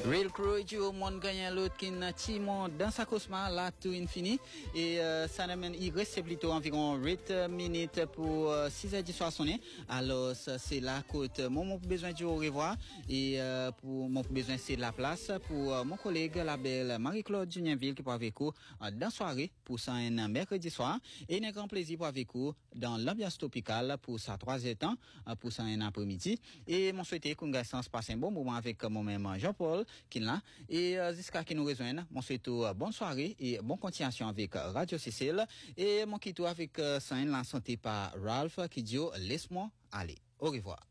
Real Crew du monde gagne l'autre qui n'a timon dans sa cosma là tout infini et ça n'amène il reste plutôt environ 8 minutes pour 6 heures du soir sonner. Alors c'est la côte mon besoin du au revoir et pour mon besoin c'est la place pour mon collègue la belle Marie-Claude Junienville qui pour avec vous dans soirée pour ça un mercredi soir et un grand plaisir pour avec vous dans l'ambiance tropicale pour sa troisième temps pour ça un après-midi et mon souhaiter qu'on passe un bon moment avec moi-même Jean-Paul qui là et jusqu'à qui nous rejoignent mon souhaite bonne soirée et bonne continuation avec Radio Cécile et mon quitte avec ça la santé par Ralph qui dit laisse-moi aller au revoir.